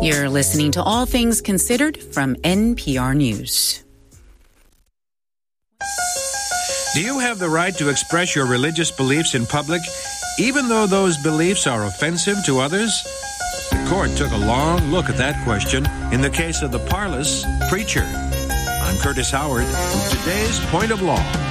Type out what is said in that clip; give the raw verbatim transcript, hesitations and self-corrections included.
You're listening to All Things Considered from N P R News. Do you have the right to express your religious beliefs in public, even though those beliefs are offensive to others? The court took a long look at that question in the case of the Parlous Preacher. I'm Curtis Howard. Today's Point of Law.